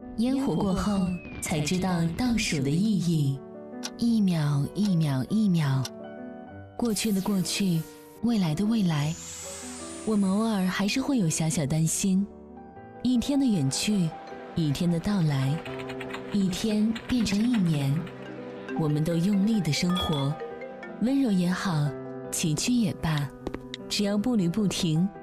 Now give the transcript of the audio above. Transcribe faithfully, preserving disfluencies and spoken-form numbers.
烟火过后，才知道倒数的意义。一秒一秒一秒，过去的过去，未来的未来，我们偶尔还是会有小小担心。一天的远去，一天的到来，一天变成一年，我们都用力的生活，温柔也好，崎岖也罢，只要步履不停，